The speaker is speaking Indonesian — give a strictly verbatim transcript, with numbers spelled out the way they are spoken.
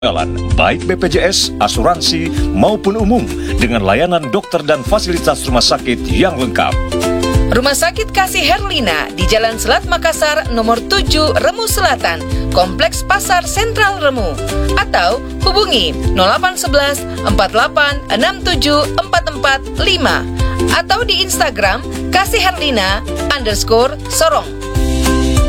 baik B P J S, asuransi, maupun umum dengan layanan dokter dan fasilitas rumah sakit yang lengkap. Rumah Sakit Kasih Herlina di Jalan Selat Makassar nomor tujuh Remu Selatan, Kompleks Pasar Sentral Remu. Atau hubungi nol delapan satu satu empat delapan enam tujuh empat empat lima atau di Instagram Kasih Herlina underscore Sorong.